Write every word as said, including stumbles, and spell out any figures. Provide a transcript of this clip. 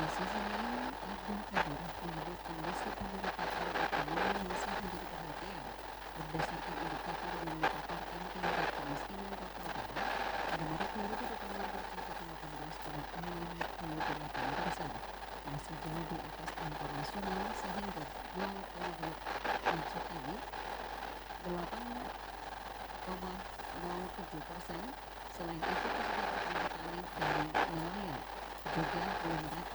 Di sisi lain, ada kabar menyebut kondisi penerapan ekonomi masih menjadi perhatian. Berdasarkan indikator yang memaparkan tingkat kemiskinan atau kelaparan, pada Maret dua ribu dua puluh enam tercatat delapan belas koma enam puluh delapan persen, masih jauh di atas angka nasional sehingga dua koma dua mencapai delapan koma nol tujuh persen. Selain itu, kesejahteraan petani dan nelayan juga belum merata